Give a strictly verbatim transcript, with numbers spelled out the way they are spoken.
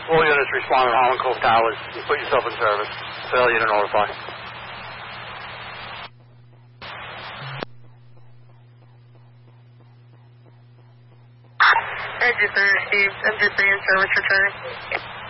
All units respond to Holland Cove Towers. You put yourself in service. Failure to notify. M G three received. M G three in service return.